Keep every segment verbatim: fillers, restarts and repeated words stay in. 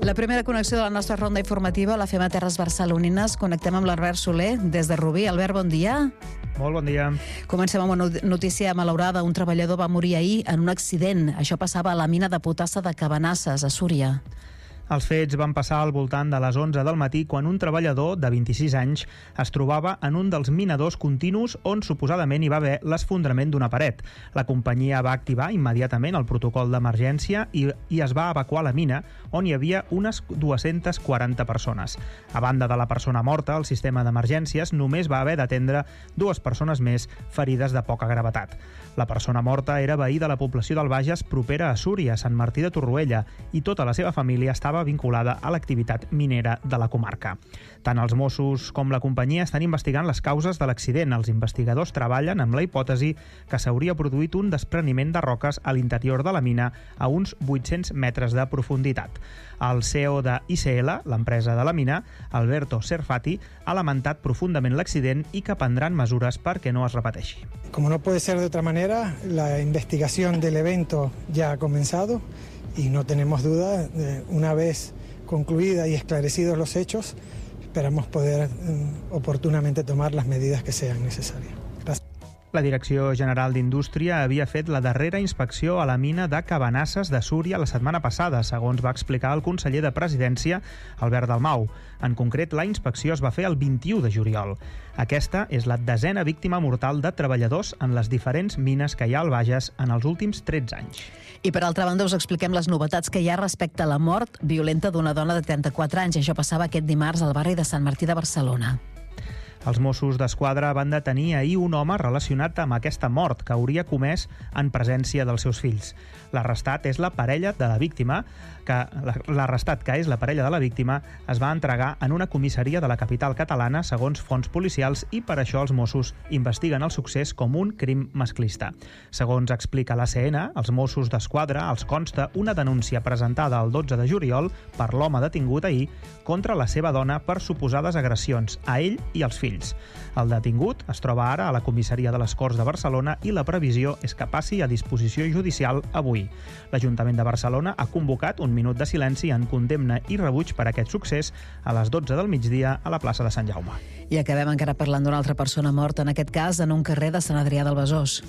La primera connexió de la nostra ronda informativa la fem a Terres Barcelonines. Connectem amb l'Albert Soler des de Rubí. Albert, bon dia. Molt bon dia. Comencem amb una notícia malaurada. Un treballador va morir ahir en un accident. Això passava a la mina de potassa de Cabanasses, a Súria. Els fets van passar al voltant de les onze del matí quan un treballador de vint-i-sis anys es trobava en un dels minadors continus on suposadament hi va haver l'esfondrament d'una paret. La companyia va activar immediatament el protocol d'emergència i, i es va evacuar la mina, on hi havia unes dues-centes quaranta persones. A banda de la persona morta, el sistema d'emergències només va haver d'atendre dues persones més ferides de poca gravetat. La persona morta era veí de la població del Bages propera a Súria, Sant Martí de Torroella, i tota la seva família estava vinculada a l'activitat minera de la comarca. Tant els Mossos com la companyia estan investigant les causes de l'accident. Els investigadors treballen amb la hipòtesi que s'hauria produït un despreniment de roques a l'interior de la mina a uns vuit-cents metres de profunditat. El C E O de I C L, l'empresa de la mina, Alberto Serfati, ha lamentat profundament l'accident i que prendran mesures perquè no es repeteixi. Como no puede ser de otra manera, la investigación del evento ya ha comenzado y no tenemos duda, una vez concluida y esclarecidos los hechos, esperamos poder um, oportunamente tomar las medidas que sean necesarias. Gracias. La Direcció General d'Indústria havia fet la darrera inspecció a la mina de Cabanasses de Súria la setmana passada, segons va explicar el conseller de Presidència, Albert Dalmau. En concret, la inspecció es va fer el vint-i-u de juliol. Aquesta és la desena víctima mortal de treballadors en les diferents mines que hi ha al Bages en els últims tretze anys. I per altra banda us expliquem les novetats que hi ha respecte a la mort violenta d'una dona de trenta-quatre anys. Això passava aquest dimarts al barri de Sant Martí de Barcelona. Els Mossos d'Esquadra van detenir ahir un home relacionat amb aquesta mort que hauria comès en presència dels seus fills. L'arrestat és la parella de la víctima, que l'arrestat que és la parella de la víctima es va entregar en una comissaria de la capital catalana segons fonts policials i per això els Mossos investiguen el succés com un crim masclista. Segons explica l'A C N, els Mossos d'Esquadra els consta una denúncia presentada el dotze de juliol per l'home detingut ahir contra la seva dona per suposades agressions a ell i als fills. El detingut es troba ara a la comissaria de les Corts de Barcelona i la previsió és que passi a disposició judicial avui. L'Ajuntament de Barcelona ha convocat un minut de silenci en condemna i rebuig per aquest succés a les dotze del migdia a la plaça de Sant Jaume. I acabem encara parlant d'una altra persona morta, en aquest cas en un carrer de Sant Adrià del Besòs.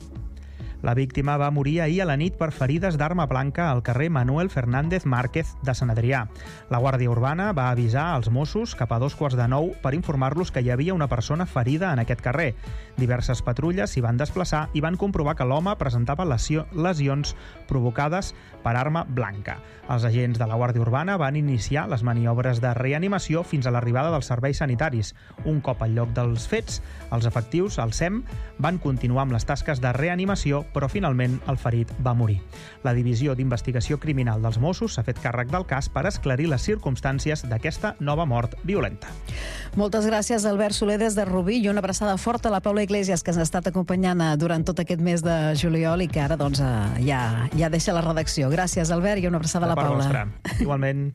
La víctima va morir ahir a la nit per ferides d'arma blanca al carrer Manuel Fernández Márquez de Sant Adrià. La Guàrdia Urbana va avisar als Mossos cap a dos quarts de nou per informar-los que hi havia una persona ferida en aquest carrer. Diverses patrulles s'hi van desplaçar i van comprovar que l'home presentava lesions provocades per arma blanca. Els agents de la Guàrdia Urbana van iniciar les maniobres de reanimació fins a l'arribada dels serveis sanitaris. Un cop al lloc dels fets, els efectius, el S E M, van continuar amb les tasques de reanimació, però finalment el ferit va morir. La Divisió d'Investigació Criminal dels Mossos s'ha fet càrrec del cas per esclarir les circumstàncies d'aquesta nova mort violenta. Moltes gràcies, Albert Soler, des de Rubí, i una abraçada forta a la Paula Iglesias, que ens ha estat acompanyant durant tot aquest mes de juliol i que ara doncs, ja, ja deixa la redacció. Gràcies, Albert, i una abraçada a la Paula. Nostra. Igualment.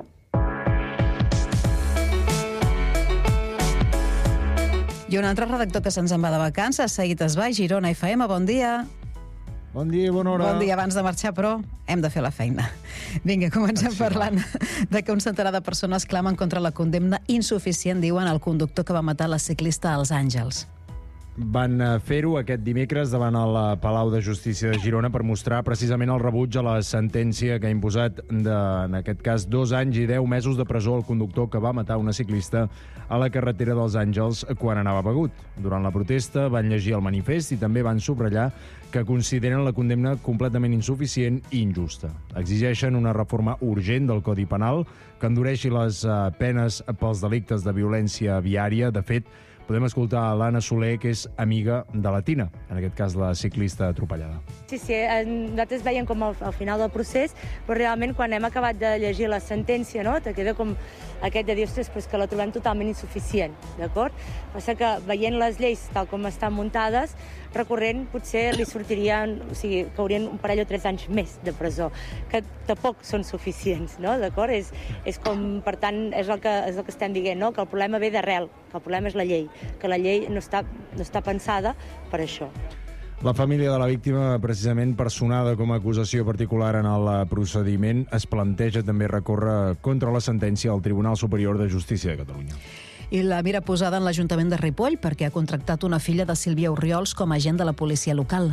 I un altre redactor que se'ns en va de vacances, Saïd Esbai, Girona F M, bon dia. Bon dia i bona hora. Bon dia abans de marxar, però hem de fer la feina. Vinga, comencem Així parlant va. de que un centenar de persones clamen contra la condemna insuficient, diuen, al conductor que va matar la ciclista als Àngels. Van fer-ho aquest dimecres davant el Palau de Justícia de Girona per mostrar precisament el rebuig a la sentència que ha imposat, de, en aquest cas, dos anys i deu mesos de presó al conductor que va matar una ciclista a la carretera dels Àngels quan anava begut. Durant la protesta van llegir el manifest i també van subratllar que consideren la condemna completament insuficient i injusta. Exigeixen una reforma urgent del Codi Penal que endureixi les penes pels delictes de violència viària. De fet, podem escoltar l'Anna Soler, que és amiga de la Tina, en aquest cas la ciclista atropellada. Sí, sí, nosaltres veiem com al, al final del procés, però realment quan hem acabat de llegir la sentència, no, te queda com aquest de dir, ostres, però és que la trobem totalment insuficient, d'acord? Passa que veient les lleis tal com estan muntades, recorrent potser li sortirien, o sigui, que haurien un parell o tres anys més de presó, que tampoc són suficients, no? D'acord? És, és com, per tant, és el, que, és el que estem dient, no? Que el problema ve d'arrel, que el problema és la llei, que la llei no està, no està pensada per això. La família de la víctima, precisament personada com a acusació particular en el procediment, es planteja també recórrer contra la sentència al Tribunal Superior de Justícia de Catalunya. I la mira posada en l'Ajuntament de Ripoll perquè ha contractat una filla de Sílvia Orriols com a agent de la policia local.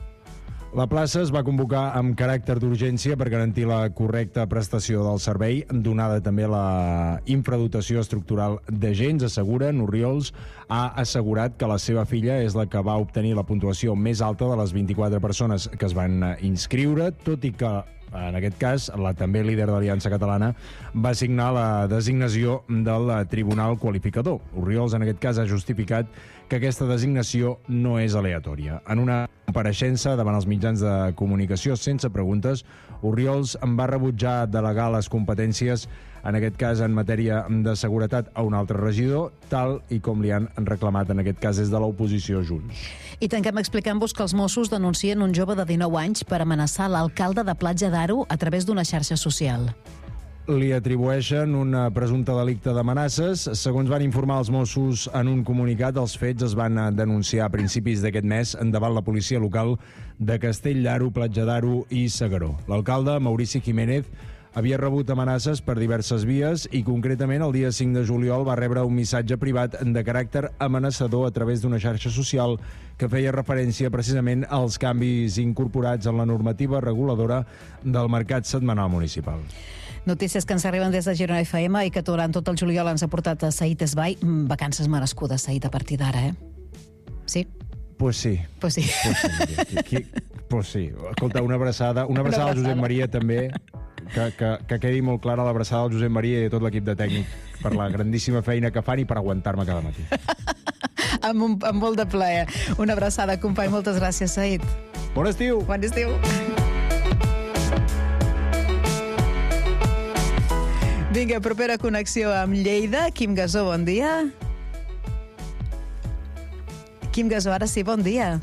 La plaça es va convocar amb caràcter d'urgència per garantir la correcta prestació del servei, donada també la infradotació estructural d'agents. Asseguren, Orriols ha assegurat que la seva filla és la que va obtenir la puntuació més alta de les vint-i-quatre persones que es van inscriure, tot i que en aquest cas, la també líder de l'Aliança Catalana va signar la designació del Tribunal Qualificador. Orriols, en aquest cas, ha justificat que aquesta designació no és aleatòria. En una compareixença davant els mitjans de comunicació sense preguntes, Orriols en va rebutjar delegar les competències, en aquest cas en matèria de seguretat, a un altre regidor, tal i com li han reclamat, en aquest cas, des de l'oposició Junts. I tanquem explicant-vos que els Mossos denuncien un jove de dinou anys per amenaçar l'alcalde de Platja d'Aro a través d'una xarxa social. Li atribueixen un presumpte delicte d'amenaces. Segons van informar els Mossos en un comunicat, els fets es van denunciar a principis d'aquest mes davant la policia local de Castell d'Aro, Platja d'Aro i S'Agaró. L'alcalde, Maurici Jiménez, havia rebut amenaces per diverses vies i concretament el dia cinc de juliol va rebre un missatge privat de caràcter amenaçador a través d'una xarxa social que feia referència precisament als canvis incorporats en la normativa reguladora del mercat setmanal municipal. Notícies que ens arriben des de Girona F M i que durant tot el juliol ens ha portat a Saït Esbai. Vacances merescudes, Saït, a partir d'ara, eh? Sí? Pues sí. Pues sí. Pues sí. Qui, pues sí. Escolta, una abraçada, una abraçada al Josep Maria també, que, que, que quedi molt clara l'abraçada al Josep Maria i a tot l'equip de tècnic per la grandíssima feina que fan i per aguantar-me cada matí. amb, un, amb molt de plaer. Una abraçada, company. Moltes gràcies, Saït. Bon estiu! Bon estiu! Vinga, propera connexió amb Lleida. Quim Gasó, bon dia. Quim Gasó, ara sí, bon dia.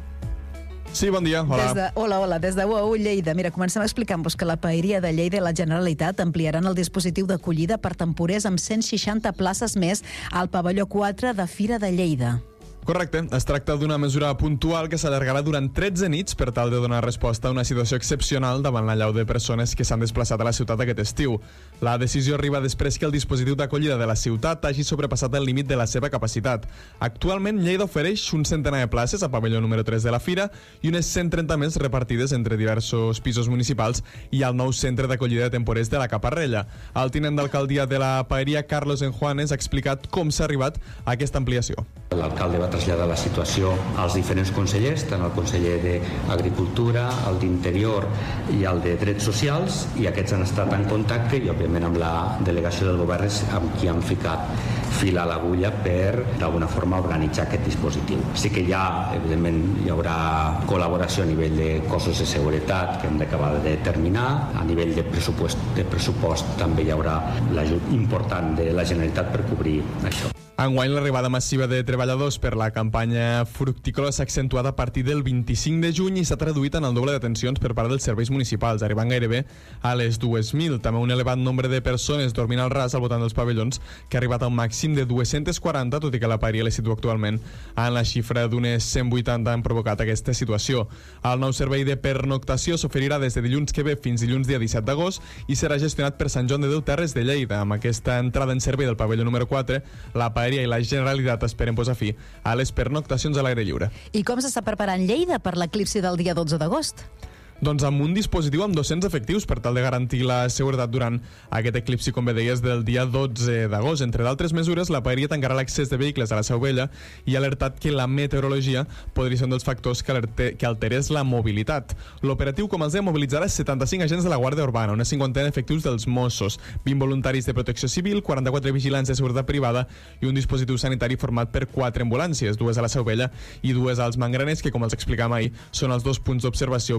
Sí, bon dia, hola. Des de, hola, hola, des de U A U Lleida. Mira, comencem explicant-vos que la Paeria de Lleida i la Generalitat ampliaran el dispositiu d'acollida per temporers amb cent seixanta places més al pavelló quatre de Fira de Lleida. Correcte. Es tracta d'una mesura puntual que s'allargarà durant tretze nits per tal de donar resposta a una situació excepcional davant la llau de persones que s'han desplaçat a la ciutat aquest estiu. La decisió arriba després que el dispositiu d'acollida de la ciutat hagi sobrepassat el límit de la seva capacitat. Actualment, Lleida ofereix un centenar de places a pavelló número tres de la Fira i unes cent trenta més repartides entre diversos pisos municipals i al nou centre d'acollida de temporers de la Caparrella. El tinent d'alcaldia de la Paeria, Carlos Enjuanes, ha explicat com s'ha arribat a aquesta ampliació. L'alcalde va traslladar la situació als diferents consellers, tant el conseller d'Agricultura, el d'Interior i el de Drets Socials, i aquests han estat en contacte i, òbviament, amb la delegació del govern amb qui han ficat fil a l'agulla per, d'alguna forma, organitzar aquest dispositiu. Sí que ja, evidentment, hi haurà col·laboració a nivell de cossos de seguretat que hem d'acabar de determinar. A nivell de pressupost, de pressupost també hi haurà l'ajut important de la Generalitat per cobrir això. Enguany, l'arribada massiva de treballadors per la campanya fructícola s'ha accentuat a partir del vint-i-cinc de juny i s'ha traduït en el doble d'atencions per part dels serveis municipals, arribant gairebé a les dues mil. També un elevat nombre de persones dormint al ras al voltant dels pavellons, que ha arribat a un màxim de dues-centes quaranta, tot i que la Paeria la situa actualment en la xifra d'unes cent vuitanta han provocat aquesta situació. El nou servei de pernoctació s'oferirà des de dilluns que ve fins dilluns dia disset d'agost i serà gestionat per Sant Joan de Déu Terres de Lleida. Amb aquesta entrada en servei del pavelló número quatre, la Paeria i la Generalitat esperen posar fi a les pernoctacions a l'aire lliure. I com s'està preparant Lleida per l'eclipsi del dia dotze d'agost? Doncs amb un dispositiu amb dos-cents efectius per tal de garantir la seguretat durant aquest eclipsi, com bé deies, del dia dotze d'agost. Entre d'altres mesures, la Paeria tancarà l'accés de vehicles a la Seu Vella i ha alertat que la meteorologia podria ser un dels factors que, alerte, que alterés la mobilitat. L'operatiu, com els deia, mobilitzarà setanta-cinc agents de la Guàrdia Urbana, una cinquantena d'efectius dels Mossos, vint voluntaris de protecció civil, quaranta-quatre vigilants de seguretat privada i un dispositiu sanitari format per quatre ambulàncies, dues a la Seu Vella i dues als Mangraners, que, com els explicàvem ahir, són els dos punts d'observació habilitats a la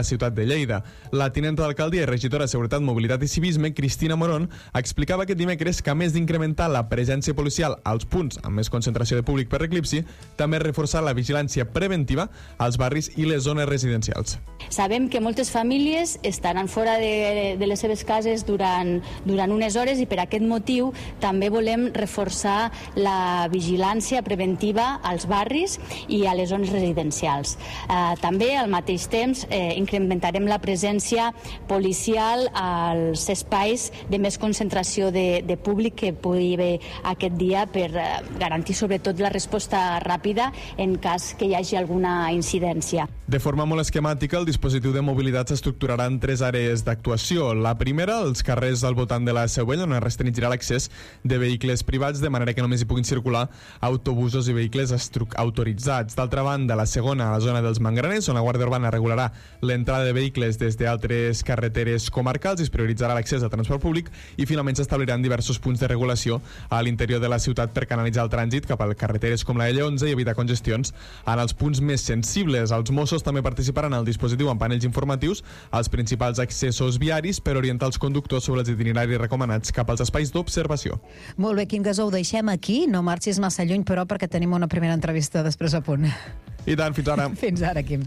la ciutat de Lleida. La tinenta d'alcaldia i regidora de Seguretat, Mobilitat i Civisme, Cristina Morón, explicava aquest dimecres que, a més d'incrementar la presència policial als punts amb més concentració de públic per l'eclipsi, també reforçar la vigilància preventiva als barris i les zones residencials. Sabem que moltes famílies estaran fora de, de les seves cases durant, durant unes hores i per aquest motiu també volem reforçar la vigilància preventiva als barris i a les zones residencials. Eh, també, al mateix temps, eh, incrementarem la presència policial als espais de més concentració de, de públic que pugui haver aquest dia per eh, garantir sobretot la resposta ràpida en cas que hi hagi alguna incidència. De forma molt esquemàtica, el dispositiu de mobilitat s'estructurarà en tres àrees d'actuació. La primera, els carrers al voltant de la Seu Vella, on es restringirà l'accés de vehicles privats, de manera que només hi puguin circular autobusos i vehicles autoritzats. D'altra banda, la segona, a la zona dels Mangraners, on la Guàrdia Urbana regularà l'entrada de vehicles des d'altres carreteres comarcals i es prioritzarà l'accés al transport públic, i finalment s'establiran diversos punts de regulació a l'interior de la ciutat per canalitzar el trànsit cap a carreteres com la L onze i evitar congestions en els punts més sensibles. Els Mossos també participaran al dispositiu amb panells informatius als principals accessos viaris per orientar els conductors sobre els itineraris recomanats cap als espais d'observació. Molt bé, Quim Gasó, ho deixem aquí. No marxis massa lluny, però, perquè tenim una primera entrevista després a punt. I tant, fins ara. Fins ara, Quim.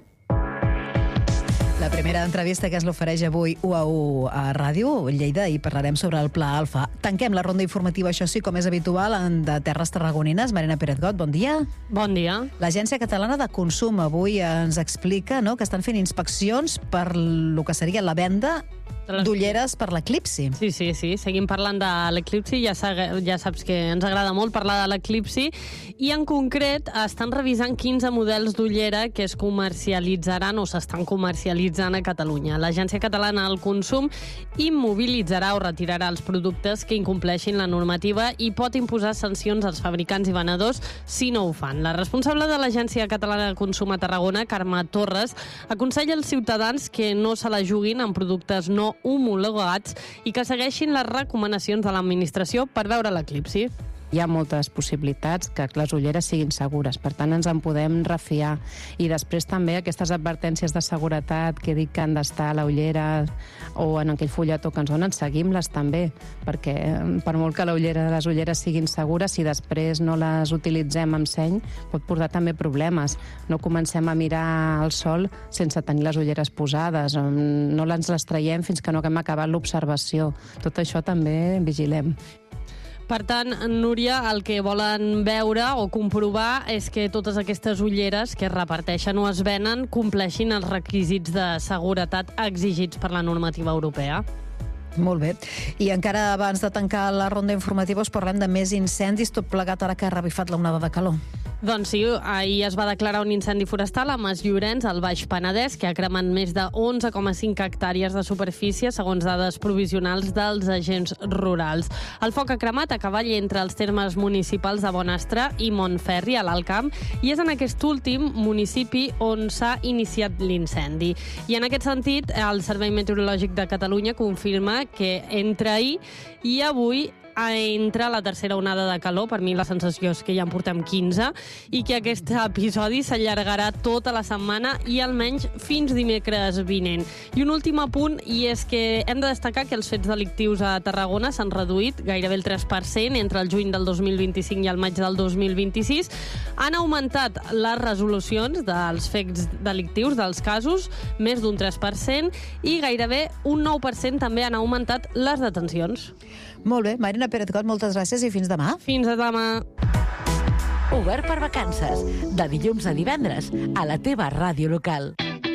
La primera entrevista que es l'ofereix avui u a u a Ràdio Lleida, i parlarem sobre el Pla Alfa. Tanquem la ronda informativa, això sí, com és habitual, en de Terres Tarragonines. Marina Pérez-Got, bon dia. Bon dia. L'Agència Catalana de Consum avui ens explica, no?, que estan fent inspeccions per el que seria la venda d'ulleres per l'eclipsi. Sí, sí, sí. Seguim parlant de l'eclipsi. Ja, ja saps que ens agrada molt parlar de l'eclipsi. I en concret estan revisant quinze models d'ullera que es comercialitzaran o s'estan comercialitzant a Catalunya. L'Agència Catalana del Consum immobilitzarà o retirarà els productes que incompleixin la normativa i pot imposar sancions als fabricants i venedors si no ho fan. La responsable de l'Agència Catalana de Consum a Tarragona, Carme Torres, aconsella als ciutadans que no se la juguin amb productes no homologats i que segueixin les recomanacions de l'administració per veure l'eclipsi. Hi ha moltes possibilitats que les ulleres siguin segures, per tant ens en podem refiar. I després també aquestes advertències de seguretat que dic que han d'estar a la ullera o en aquell fulletó que ens donen, seguim-les també, perquè per molt que la ullera, les ulleres siguin segures, si després no les utilitzem amb seny, pot portar també problemes. No comencem a mirar el sol sense tenir les ulleres posades, no les les traiem fins que no hem acabat l'observació. Tot això també vigilem. Per tant, Núria, el que volen veure o comprovar és que totes aquestes ulleres que es reparteixen o es venen compleixin els requisits de seguretat exigits per la normativa europea. Molt bé. I encara abans de tancar la ronda informativa us parlem de més incendis, tot plegat ara que ha revifat l'onada de calor. Doncs sí, ahir es va declarar un incendi forestal a Mas Llorenç, al Baix Penedès, que ha cremat més de onze coma cinc hectàrees de superfície, segons dades provisionals dels agents rurals. El foc ha cremat a cavall entre els termes municipals de Bonastre i Montferri, a l'Alt Camp, i és en aquest últim municipi on s'ha iniciat l'incendi. I en aquest sentit, el Servei Meteorològic de Catalunya confirma que entre ahir i avui entra la tercera onada de calor, per mi la sensació és que ja en portem quinze, i que aquest episodi s'allargarà tota la setmana i almenys fins dimecres vinent. I un últim apunt, i és que hem de destacar que els fets delictius a Tarragona s'han reduït gairebé el tres per cent entre el juny del dos mil vint-i-cinc i el maig del dos mil vint-i-sis. Han augmentat les resolucions dels fets delictius, dels casos, més d'un tres per cent, i gairebé un nou per cent també han augmentat les detencions. Molt bé, Marina Pérez-Got, moltes gràcies i fins demà. Fins a demà. Obert per vacances, de dilluns a divendres, a la teva ràdio local.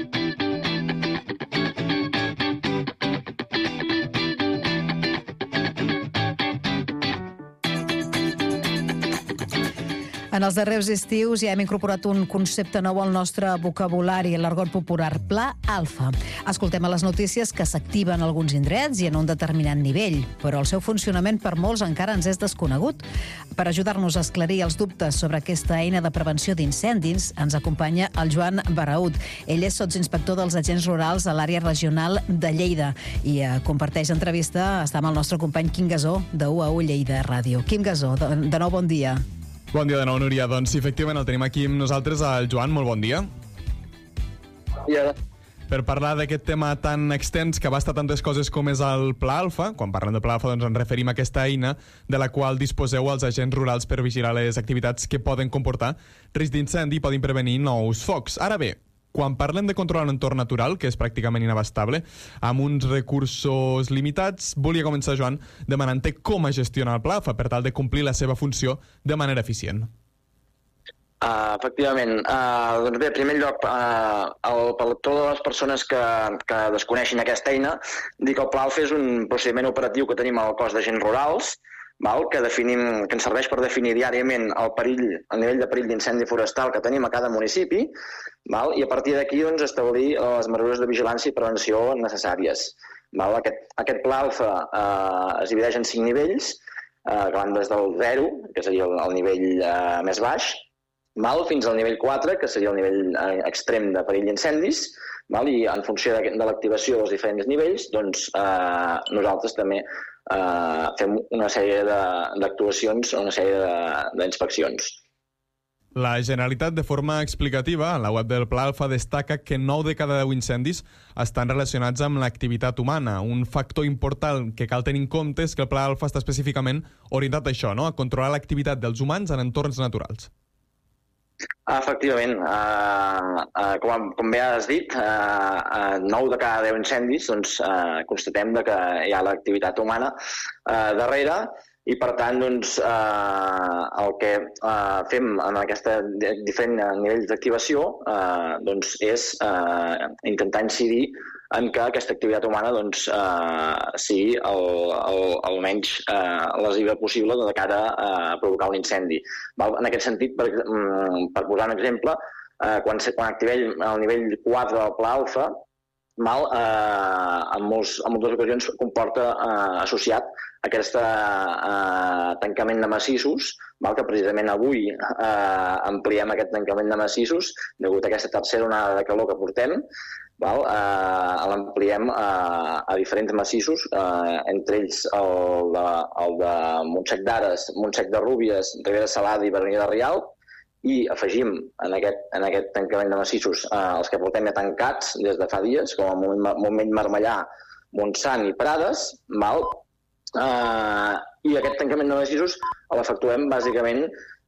En els darrers estius ja hem incorporat un concepte nou al nostre vocabulari, l'argot popular, Pla Alfa. Escoltem a les notícies que s'activen en alguns indrets i en un determinat nivell, però el seu funcionament per molts encara ens és desconegut. Per ajudar-nos a esclarir els dubtes sobre aquesta eina de prevenció d'incendis, ens acompanya el Joan Baraut. Ell és sotsinspector dels agents rurals a l'àrea regional de Lleida i eh, comparteix entrevista, està amb el nostre company Quim Gasó, de u a u Lleida Ràdio. Quim Gasó, de, de nou bon dia. Bon dia de nou, Núria. Doncs sí, efectivament el tenim aquí amb nosaltres, el Joan. Molt bon dia. Ja. Per parlar d'aquest tema tan extens que abasta tantes coses com és el Pla Alfa, quan parlem de Pla Alfa doncs ens referim a aquesta eina de la qual disposeu els agents rurals per vigilar les activitats que poden comportar risc d'incendi i poden prevenir nous focs. Ara bé, quan parlem de controlar un entorn natural, que és pràcticament inabastable, amb uns recursos limitats, volia començar, Joan, demanant-te com es gestiona el Pla Alfa per tal de complir la seva funció de manera eficient. Uh, efectivament. Uh, doncs bé, en primer lloc, uh, el, per totes les persones que, que desconeixin aquesta eina, dic que el Pla Alfa és un procediment operatiu que tenim al cos d'agents rurals, val? Que, definim, que ens serveix per definir diàriament el perill, el nivell de perill d'incendi forestal que tenim a cada municipi, val? I a partir d'aquí doncs, establir les mesures de vigilància i prevenció necessàries. Val? Aquest, aquest Pla Alfa uh, es divideix en cinc nivells, uh, que van des del zero, que seria el, el nivell uh, més baix, val? Fins al nivell quatre, que seria el nivell extrem de perill d'incendis, val? I en funció de, de l'activació dels diferents nivells, doncs, eh, nosaltres també eh, fem una sèrie d'actuacions, una sèrie d'inspeccions. La Generalitat, de forma explicativa, en la web del Pla Alfa, destaca que nou de cada deu incendis estan relacionats amb l'activitat humana. Un factor important que cal tenir en compte és que el Pla Alfa està específicament orientat a això, no? A controlar l'activitat dels humans en entorns naturals. Efectivament, uh, uh, com, com bé has dit, uh, uh, nou de cada deu incendis doncs, uh, constatem que hi ha l'activitat humana uh, darrere i per tant doncs, uh, el que uh, fem en aquests diferents nivells d'activació uh, doncs, és uh, intentar incidir en que aquesta activitat humana doncs, eh, sigui el, el, el menys eh, lesiva possible de cara a provocar un incendi. Val? En aquest sentit, per, per posar un exemple, eh, quan, quan activem el nivell quatre del Pla Alfa, mal, eh, en, molts, en moltes ocasions comporta eh, associat aquest eh, tancament de massissos, val? Que precisament avui eh, ampliem aquest tancament de massissos degut a aquesta tercera onada de calor que portem. Val? Eh, l'ampliem a, a diferents massissos, eh, entre ells el de, el de Montsec d'Ares, Montsec de Rúbies, Ribera Salada i Baronia de Rialb, i afegim en aquest, en aquest tancament de massissos eh, els que portem ja tancats des de fa dies, com el Montmell Marmellà, Montsant i Prades, val? Eh, i aquest tancament de massissos l'efectuem bàsicament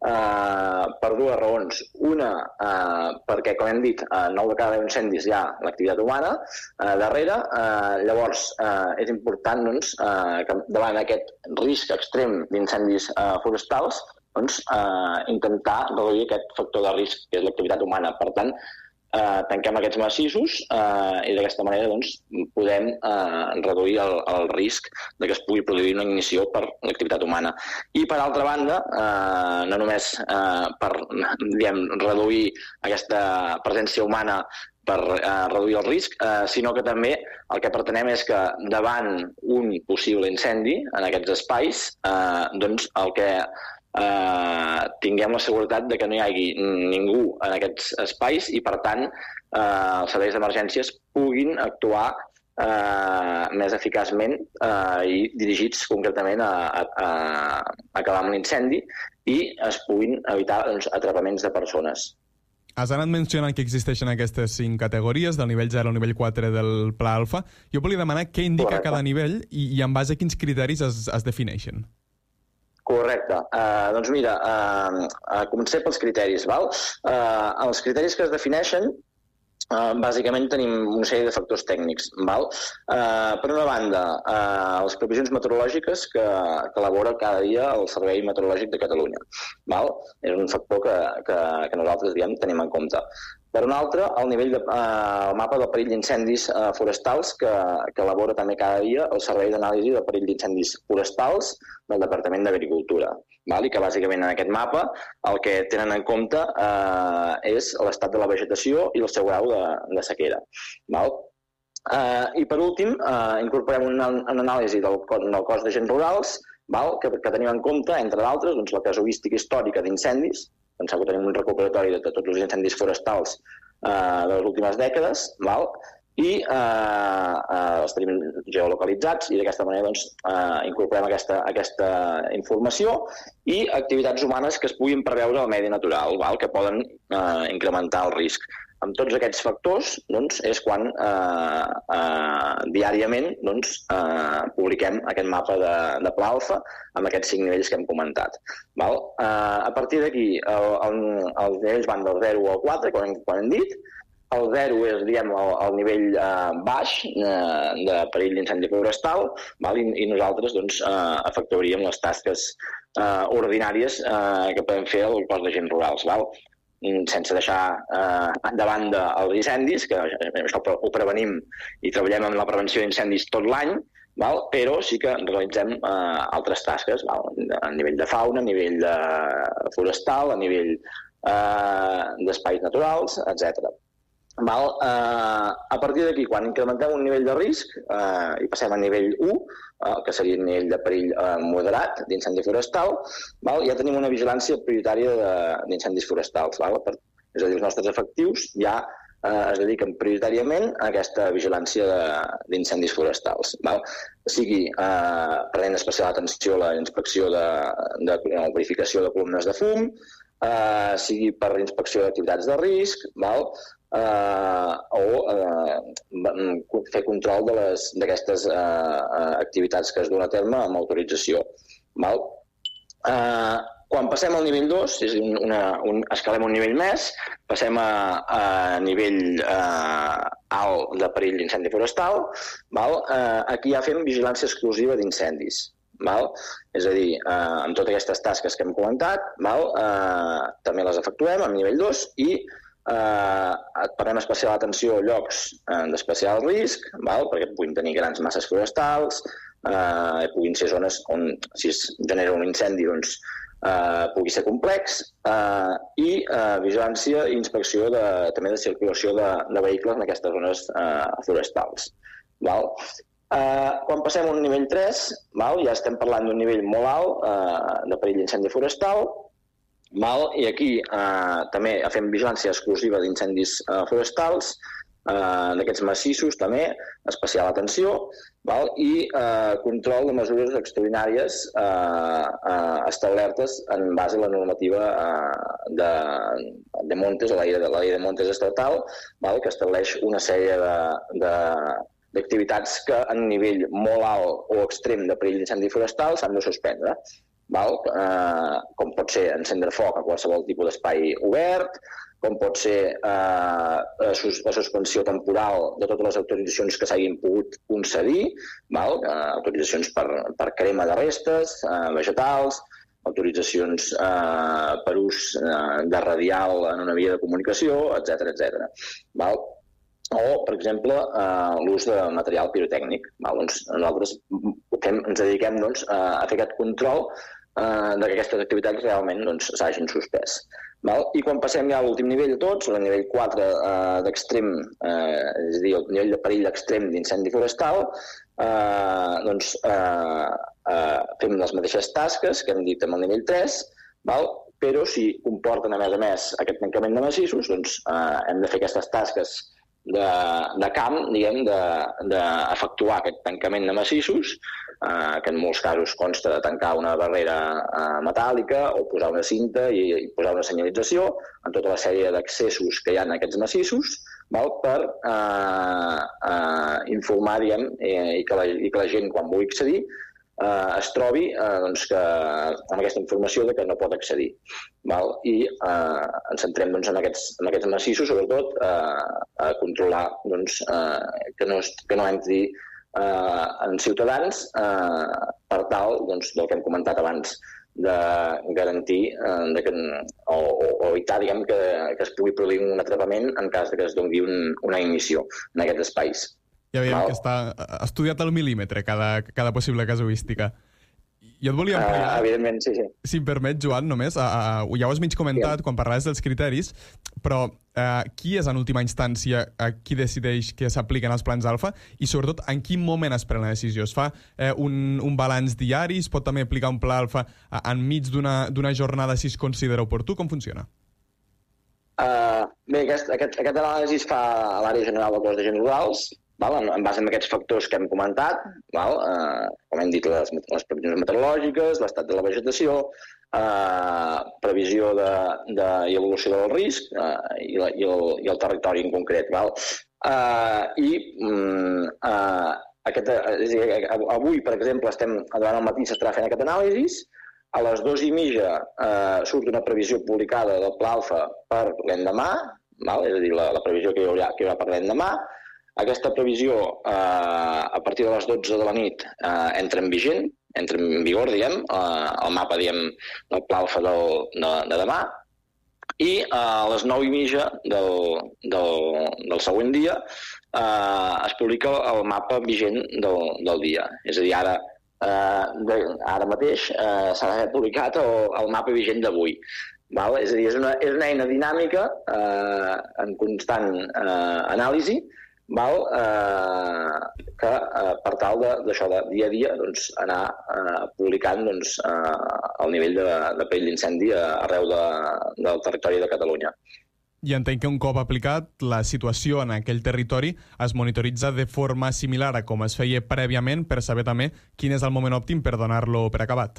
Uh, per dues raons. Una, uh, perquè, com hem dit, uh, nou de cada deu incendis hi ha l'activitat humana uh, darrere. Uh, llavors, uh, és important doncs, uh, que davant aquest risc extrem d'incendis uh, forestals doncs, uh, intentar reduir aquest factor de risc, que és l'activitat humana. Per tant, uh, tanquem aquests massissos uh, i d'aquesta manera doncs, podem uh, reduir el, el risc de que es pugui produir una ignició per l'activitat humana. I per altra banda, uh, no només uh, per diguem, reduir aquesta presència humana per uh, reduir el risc, uh, sinó que també el que pretenem és que davant un possible incendi en aquests espais, uh, doncs el que Uh, tinguem la seguretat de que no hi hagi ningú en aquests espais i, per tant, uh, els serveis d'emergències puguin actuar uh, més eficaçment uh, i dirigits concretament a, a, a acabar amb l'incendi i es puguin evitar doncs, atrapaments de persones. Has anat mencionant que existeixen aquestes cinc categories, del nivell zero al nivell quatre del Pla Alfa. Jo volia demanar què indica Correcte. Cada nivell i, i en base a quins criteris es, es defineixen. Correcte. Uh, doncs mira, uh, uh, comencem pels criteris. Val? Uh, els criteris que es defineixen, uh, bàsicament tenim una sèrie de factors tècnics. Val? Uh, per una banda, uh, les previsions meteorològiques que, que elabora cada dia el Servei Meteorològic de Catalunya. Val? És un factor que, que, que nosaltres diguem, tenim en compte. Per un altre, el nivell de, eh, el mapa del perill d'incendis eh, forestals que, que elabora també cada dia el Servei d'Anàlisi del Perill d'Incendis Forestals del Departament d'Agricultura. Val? I que bàsicament en aquest mapa el que tenen en compte eh, és l'estat de la vegetació i el seu grau de, de sequera. Val? Eh, I per últim, eh, incorporem una, una anàlisi del, del cos d'agents rurals, val? Que, que tenim en compte, entre d'altres, doncs, la casuística històrica d'incendis. Penseu que tenim un recuperatori de tots els incendis forestals eh, de les últimes dècades, val? I eh, eh, els tenim geolocalitzats i d'aquesta manera doncs, eh, incorporem aquesta, aquesta informació i activitats humanes que es puguin preveure al medi natural, val? Que poden eh, incrementar el risc. amb tots aquests factors doncs, és quan eh, eh, diàriament doncs, eh, publiquem aquest mapa de, de Pla Alfa amb aquests cinc nivells que hem comentat. Val? Eh, a partir d'aquí, el, el, els nivells van del zero al quatre, quan hem, quan hem dit. El zero és, diguem, el, el nivell eh, baix eh, de perill d'incendi forestal, val? I, i nosaltres doncs, eh, efectuaríem les tasques eh, ordinàries eh, que podem fer al cos d'agents rurals, val? Sense deixar eh, de banda els incendis, que això ho prevenim i treballem en la prevenció d'incendis tot l'any, val? Però sí que realitzem eh, altres tasques val? A nivell de fauna, a nivell de forestal, a nivell eh, d'espais naturals, etcètera. Val? Eh, a partir d'aquí, quan incrementem un nivell de risc eh, i passem a nivell u, eh, que seria el nivell de perill eh, moderat d'incendi forestal, val? Ja tenim una vigilància prioritària d'incendis forestals. Val? Per, és a dir, els nostres efectius ja eh, es dediquen prioritàriament a aquesta vigilància d'incendis forestals. Val? Sigui eh, prenent especial atenció a la inspecció de, de, de la verificació de columnes de fum, eh, sigui per inspecció d'activitats de risc, val? Uh, o uh, fer control d'aquestes uh, activitats que es duen a terme amb autorització. Val? Uh, quan passem al nivell dos, és una, un, escalem un nivell més, passem a, a nivell uh, alt de perill d'incendi forestal, val? Uh, aquí ja fem vigilància exclusiva d'incendis. Val? És a dir, uh, amb totes aquestes tasques que hem comentat, val? Uh, també les efectuem a nivell dos i Uh, parlem especial atenció a llocs uh, d'especial risc, val? Perquè puguin tenir grans masses forestals, uh, puguin ser zones on, si es genera un incendi, doncs, uh, pugui ser complex, uh, i uh, vigilància i inspecció de, també de circulació de, de vehicles en aquestes zones uh, forestals. Val? Uh, quan passem a un nivell tres, val? Ja estem parlant d'un nivell molt alt uh, de perill d'incendi forestal. Val? I aquí eh, també fem vigilància exclusiva d'incendis eh, forestals, eh, d'aquests massissos també, especial atenció, val? I eh, control de mesures extraordinàries eh, eh, establertes en base a la normativa eh, de, de Montes, la llei de, la llei de Montes estatal, val? Que estableix una sèrie de, de d'activitats que en nivell molt alt o extrem de perill d'incendi forestal s'han de suspendre. Val? Eh, com pot ser encendre foc a qualsevol tipus d'espai obert, com pot ser eh, la suspensió temporal de totes les autoritzacions que s'hagin pogut concedir, val? Eh, autoritzacions per, per crema de restes eh, vegetals, autoritzacions eh, per ús eh, de radial en una via de comunicació, etcètera, etcètera. Val? O, per exemple, eh, l'ús de material pirotècnic. Val? Doncs nosaltres fem, ens dediquem doncs, a fer aquest control eh, que aquestes activitats realment doncs, s'hagin suspès. Val? I quan passem ja a l'últim nivell de tots, el nivell quatre eh, d'extrem, eh, és a dir, el nivell de perill extrem d'incendi forestal, eh, doncs eh, eh, fem les mateixes tasques que hem dit amb el nivell tres, val? Però si comporten a més a més aquest tancament de massissos, doncs eh, hem de fer aquestes tasques de, de camp, diguem, d'efectuar aquest tancament de massissos, eh, que en molts casos consta de tancar una barrera eh, metàl·lica o posar una cinta i, i posar una senyalització en tota la sèrie d'accessos que hi ha en aquests massissos, val? Per eh, eh, informar, diguem, eh, i, que la, i que la gent, quan vulgui accedir, eh, es trobi eh, doncs que, amb aquesta informació de que no pot accedir. Val? I eh, ens centrem doncs, en, aquests, en aquests massissos, sobretot, eh, a controlar doncs, eh, que, no, que no entri eh, en ciutadans eh, per tal doncs, del que hem comentat abans, de garantir eh, de que, o, o evitar diguem, que, que es pugui produir un atrapament en cas de que es doni un, una ignició en aquests espais. Ja veiem Val? Que està estudiat al mil·límetre cada, cada possible casuística. Jo et volia ampliar... Uh, evidentment, sí, sí. Si em permet, Joan, només, uh, uh, ja ho has mig comentat sí. Quan parlaves dels criteris, però uh, qui és en última instància uh, qui decideix que s'apliquen els plans alfa i sobretot en quin moment es pren la decisió? Es fa uh, un, un balanç diari? Es pot també aplicar un pla alfa uh, enmig d'una jornada si es considera oportú? Com funciona? Uh, bé, aquest, aquest, aquest anàlisi es fa a l'àrea general del cos d'agents rurals, val? En, en base a aquests factors que hem comentat, val? Eh, com hem dit, les, les previsions meteorològiques, l'estat de la vegetació, eh, previsió de, de, i evolució del risc eh, i, la, i, el, i el territori en concret. Val? Eh, I mm, eh, aquest, és a dir, avui, per exemple, estem, durant el matí s'estarà fent aquest anàlisi. A les dues i mitja eh, surt una previsió publicada del Pla Alfa per l'endemà, val? És a dir, la, la previsió que hi haurà, que hi haurà per l'endemà. Aquesta previsió, eh, a partir de les dotze de la nit, eh, entra en vigent, entra en vigor, diguem, eh, el mapa, diguem, del Pla Alfa del, de, de demà, i eh, a les nou i mitja del, del, del següent dia eh, es publica el mapa vigent del, del dia. És a dir, ara, eh, ara mateix eh, s'ha publicat el, el mapa vigent d'avui. Val? És a dir, és una, és una eina dinàmica eh, en constant eh, anàlisi, val? Eh, que eh, per tal d'això de, de dia a dia doncs, anar eh, publicant doncs, eh, el nivell de, de perill d'incendi arreu de, del territori de Catalunya. I entenc que un cop aplicat, la situació en aquell territori es monitoritza de forma similar a com es feia prèviament per saber també quin és el moment òptim per donar-lo per acabat.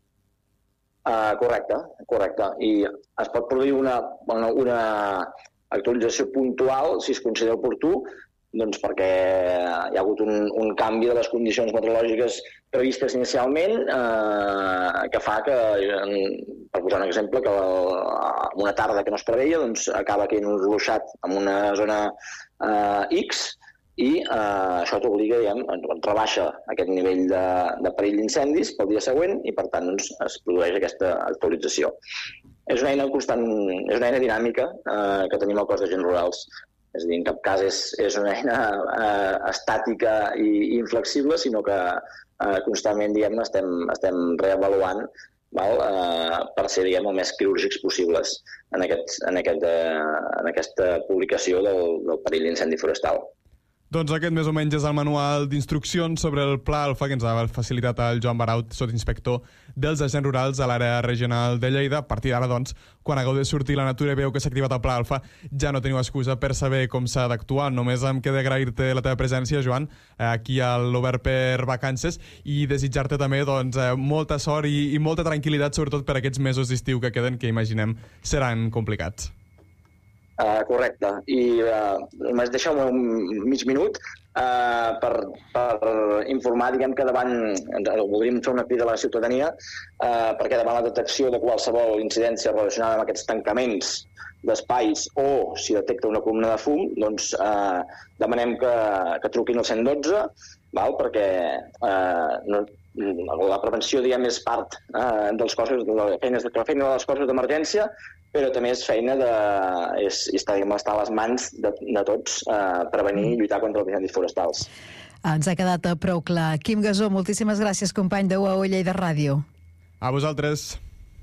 Uh, correcte, correcte. I es pot produir una, una, una actualització puntual, si es considera oportú, doncs perquè hi ha hagut un, un canvi de les condicions meteorològiques previstes inicialment eh, que fa que, per posar un exemple, que una tarda que no es preveia doncs, acaba caient un ruixat en una zona eh, X i eh, això t'obliga, diguem, rebaixa aquest nivell de, de perill d'incendis pel dia següent i, per tant, doncs, es produeix aquesta actualització. És una eina constant, és una eina dinàmica eh, que tenim al cos d'agents rurals. És a dir, en cap cas és, és una eina eh, estàtica i, i inflexible, sinó que eh, constantment, diguem, estem, estem reavaluant, val? Eh, per ser, diguem, el més quirúrgics possibles en, aquest, en, aquest, eh, en aquesta publicació del, del perill d'incendi forestal. Doncs aquest més o menys és el manual d'instruccions sobre el Pla Alfa que ens ha facilitat el Joan Baraut, sotsinspector dels agents rurals a l'àrea regional de Lleida. A partir d'ara, doncs, quan hagueu de sortir la natura i veu que s'ha activat el Pla Alfa, ja no teniu excusa per saber com s'ha d'actuar. Només em queda agrair-te la teva presència, Joan, aquí a l'Obert per Vacances i desitjar-te també doncs, molta sort i, i molta tranquil·litat, sobretot per aquests mesos d'estiu que queden, que imaginem seran complicats. Uh, correcte. I uh, m'has deixat un mig minut uh, per, per informar, diguem que davant, voldríem fer una crida a la ciutadania, uh, perquè davant la detecció de qualsevol incidència relacionada amb aquests tancaments d'espais o si detecta una columna de fum, doncs uh, demanem que, que truquin al cent dotze, val? Perquè uh, no, la prevenció, diguem, és part uh, dels cossos, de la feina, de la feina dels cossos d'emergència, però també és feina de, és, està, diguem, estar a les mans de, de tots eh, prevenir i lluitar contra els incendis forestals. Ens ha quedat prou clar. Quim Gasó, moltíssimes gràcies, company de U A U Lleida Ràdio. A vosaltres.